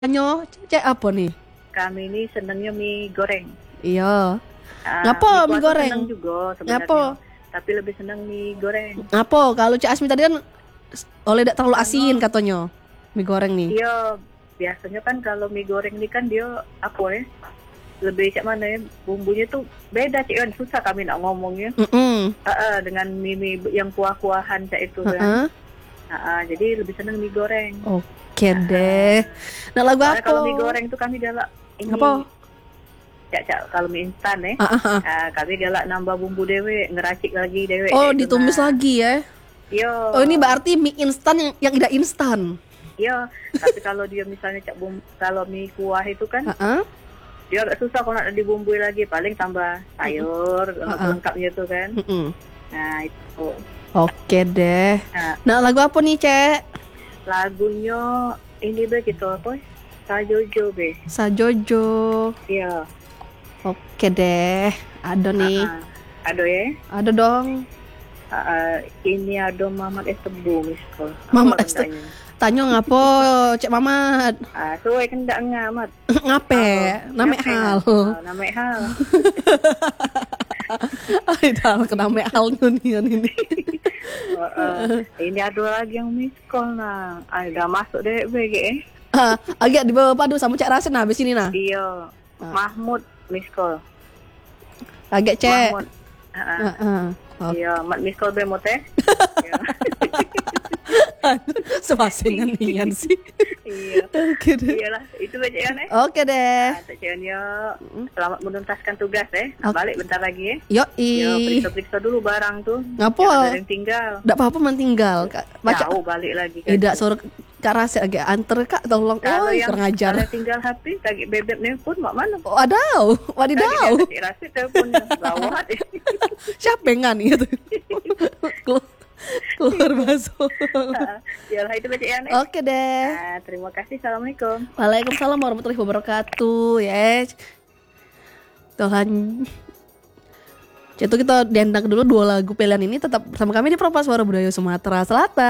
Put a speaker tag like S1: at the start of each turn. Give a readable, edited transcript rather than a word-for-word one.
S1: Nyo, cek apa nih?
S2: Kami ini senengnya mie goreng.
S1: Iya.
S2: Mie
S1: Ngapo mie
S2: kuah tuh
S1: goreng?
S2: seneng juga
S1: Ngapo?
S2: sebenarnya. Tapi lebih seneng mie goreng.
S1: Ngapo? Kalau Cak Asmi tadi kan oleh tidak terlalu asin
S2: Karena
S1: katanya. Mie goreng nih.
S2: dia biasanya kan kalau mie goreng ini kan dia apa ya? Lebih cak mana ya? Bumbunya tuh beda cik kan susah kami nak ngomongnya. Dengan mie yang kuah-kuahan cak itu kan. Jadi lebih seneng mie goreng.
S1: Oke deh. Nah lagu
S2: Soalnya
S1: apa?
S2: kalau mie goreng tuh kami galak ini.
S1: Apa?
S2: Cak kalau mie instan kami galak nambah bumbu dewe, ngeracik lagi dewe.
S1: Oh ditumis lagi ya?
S2: Yo.
S1: Oh ini berarti mie instan yang tidak instan.
S2: Iya, tapi kalau dia misalnya kalau mie kuah itu kan dia agak susah kalau nak dibumbui lagi, paling tambah sayur lengkapnya itu kan. Nah itu.
S1: Oke deh. Nah lagu apa nih Cek?
S2: Lagunya ini be gitu apa? Sajojo be.
S1: Sajojo.
S2: Iya.
S1: Oke deh. Ada nih.
S2: Ada ya?
S1: Ada dong.
S2: Ini ada Mamat Estebu miskol.
S1: Mamat Estebu. Tanya ngapo Cek Mamat?
S2: Suwe kan ndak ngamat.
S1: Ngape? Name hal.
S2: Name hal.
S1: Idal kena hal ini.
S2: Ini ada lagi yang miskol nah. Ada masuk deh BG.
S1: Agak di bawah padu sama Cak Rasen habis ini nah.
S2: Iya. Mahmud miskol.
S1: Agak Cek.
S2: Mahmud. Iya, mat miskol be mote.
S1: Sepasingan nian sih.
S2: Iya.
S1: Oke deh.
S2: Iyalah, itu aja kan
S1: Oke deh.
S2: Selamat menuntaskan tugas Balik bentar lagi
S1: Yo
S2: periksa dulu barang tuh.
S1: Ngapo?
S2: Ada yang tinggal.
S1: Enggak apa-apa tinggal.
S2: Jauh balik lagi kan.
S1: Tidak suruh Kak Rasa agak anter Kak tolong.
S2: Kalau yang
S1: ngajar.
S2: Kalau tinggal HP tagih bebek nelpon mak mana?
S1: Wadidaw.
S2: Rasa teleponnya gawat.
S1: Siapa yang ngani itu? Keluar masuk.
S2: Yalah itu baca ya.
S1: Oke deh.
S2: Terima kasih. Assalamualaikum.
S1: Waalaikumsalam warahmatullahi wabarakatuh. Ya. Tuhan. Itu kita diandang dulu 2 lagu pilihan ini tetap bersama kami di Propa Suara Budaya Sumatera Selatan.